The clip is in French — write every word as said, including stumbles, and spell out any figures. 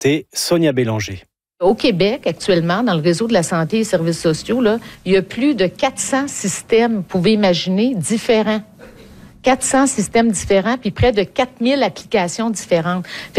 Santé, Sonia Bélanger. Au Québec, actuellement, dans le réseau de la santé et des services sociaux, là, il y a plus de quatre cents systèmes, vous pouvez imaginer, différents. quatre cents systèmes différents, puis près de quatre mille applications différentes. Fait